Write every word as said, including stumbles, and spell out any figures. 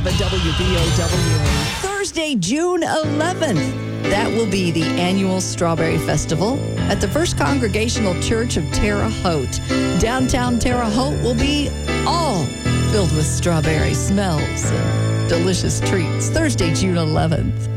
seven W B O W. Thursday, June eleventh. That will be the annual Strawberry Festival at the First Congregational Church of Terre Haute. Downtown Terre Haute will be all filled with strawberry smells and delicious treats. Thursday, June eleventh.